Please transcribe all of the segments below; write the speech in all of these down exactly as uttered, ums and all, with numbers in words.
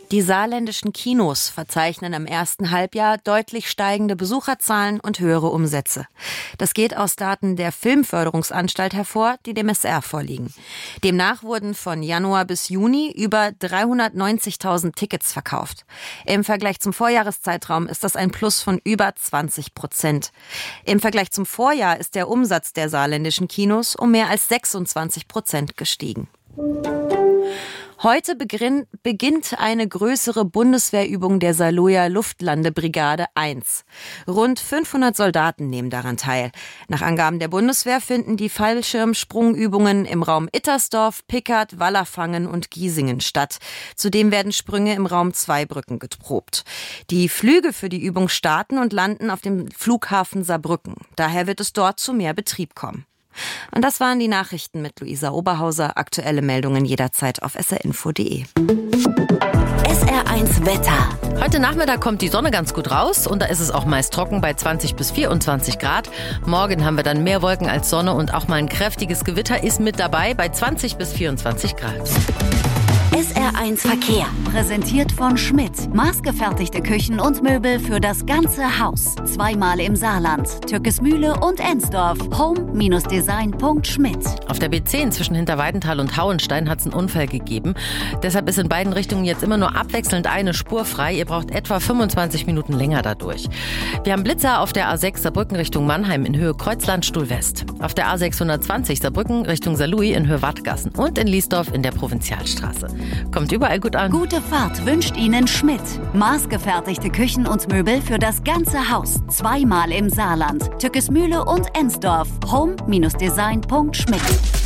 Die saarländischen Kinos verzeichnen im ersten Halbjahr deutlich steigende Besucherzahlen und höhere Umsätze. Das geht aus Daten der Filmförderungsanstalt hervor, die dem S R vorliegen. Demnach wurden von Januar bis Juni über dreihundertneunzigtausend Tickets verkauft. Im Vergleich zum Vorjahreszeitraum ist das ein Plus von über zwanzig Prozent. Im Vergleich zum Vorjahr ist der Umsatz der saarländischen Kinos um mehr als sechsundzwanzig Prozent gestiegen. Heute beginnt eine größere Bundeswehrübung der Saarloher Luftlandebrigade eins. Rund fünfhundert Soldaten nehmen daran teil. Nach Angaben der Bundeswehr finden die Fallschirmsprungübungen im Raum Ittersdorf, Pickert, Wallerfangen und Giesingen statt. Zudem werden Sprünge im Raum Zweibrücken geprobt. Die Flüge für die Übung starten und landen auf dem Flughafen Saarbrücken. Daher wird es dort zu mehr Betrieb kommen. Und das waren die Nachrichten mit Luisa Oberhauser. Aktuelle Meldungen jederzeit auf s r info punkt d e. S R eins Wetter. Heute Nachmittag kommt die Sonne ganz gut raus und da ist es auch meist trocken bei zwanzig bis vierundzwanzig Grad. Morgen haben wir dann mehr Wolken als Sonne und auch mal ein kräftiges Gewitter ist mit dabei bei zwanzig bis vierundzwanzig Grad. S R eins Verkehr. Präsentiert von Schmidt. Maßgefertigte Küchen und Möbel für das ganze Haus. Zweimal im Saarland. Türkesmühle und Ensdorf. home Design punkt schmidt. Auf der B zehn zwischen Hinterweidenthal und Hauenstein hat es einen Unfall gegeben. Deshalb ist in beiden Richtungen jetzt immer nur abwechselnd eine Spur frei. Ihr braucht etwa fünfundzwanzig Minuten länger dadurch. Wir haben Blitzer auf der A sechs Saarbrücken Richtung Mannheim in Höhe Kreuzland-Stuhl-West. Auf der A sechshundertzwanzig Saarbrücken Richtung Saarlouis in Höhe Wattgassen. Und in Liesdorf in der Provinzialstraße. Kommt überall gut an. Gute Fahrt wünscht Ihnen Schmidt. Maßgefertigte Küchen und Möbel für das ganze Haus. Zweimal im Saarland. Türkesmühle und Ensdorf. home Design punkt schmidt.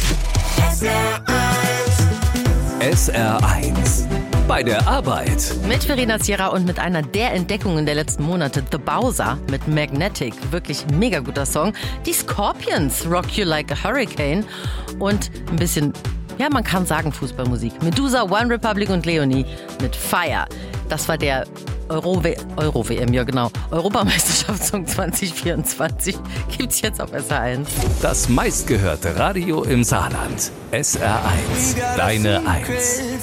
S R eins. Bei der Arbeit. Mit Verena Sierra und mit einer der Entdeckungen der letzten Monate, The Bowser mit Magnetic. Wirklich mega guter Song. Die Scorpions, Rock You Like a Hurricane. Und ein bisschen, ja, man kann sagen Fußballmusik. Medusa, One Republic und Leonie mit Fire. Das war der Euro-W M, ja genau. Europameisterschaftssong zwanzig vierundzwanzig gibt's jetzt auf S R eins. Das meistgehörte Radio im Saarland. S R eins. Deine eins.